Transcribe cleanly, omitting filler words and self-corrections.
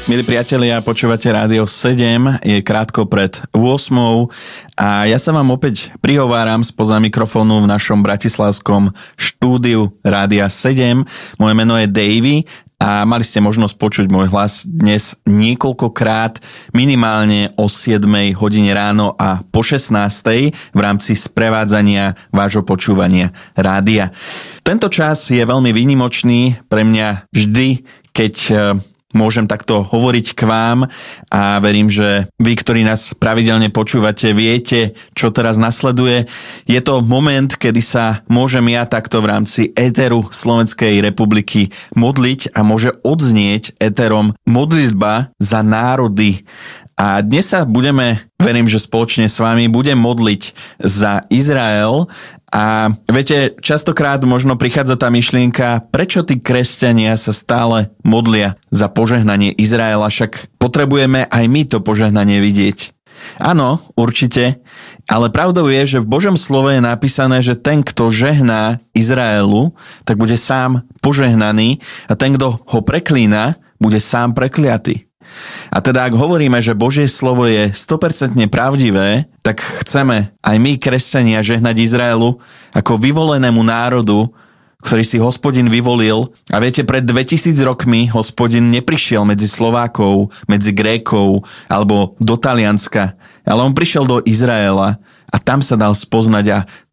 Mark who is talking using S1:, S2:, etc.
S1: Milí priatelia, počúvate Rádio 7, je krátko pred 8 a ja sa vám opäť prihováram spoza mikrofónu v našom bratislavskom štúdiu Rádia 7. Moje meno je Davy a mali ste možnosť počuť môj hlas dnes niekoľkokrát, minimálne o 7 hodine ráno a po 16 v rámci sprevádzania vášho počúvania rádia. Tento čas je veľmi výnimočný pre mňa vždy, keď môžem takto hovoriť k vám a verím, že vy, ktorí nás pravidelne počúvate, viete, čo teraz nasleduje. Je to moment, kedy sa môžem ja takto v rámci éteru Slovenskej republiky modliť a môže odznieť éterom modlitba za národy. A dnes sa verím, že spoločne s vami budem modliť za Izrael. A viete, častokrát možno prichádza tá myšlienka, prečo tí kresťania sa stále modlia za požehnanie Izraela, však potrebujeme aj my to požehnanie vidieť. Áno, určite, ale pravdou je, že v Božom slove je napísané, že ten, kto žehná Izraelu, tak bude sám požehnaný a ten, kto ho preklína, bude sám prekliatý. A teda ak hovoríme, že Božie slovo je 100% pravdivé, tak chceme aj my, kresťania, žehnať Izraelu ako vyvolenému národu, ktorý si Hospodin vyvolil. A viete, pred 2000 rokmi Hospodin neprišiel medzi Slovákov, medzi Grékov alebo do Talianska, ale on prišiel do Izraela a tam sa dal spoznať a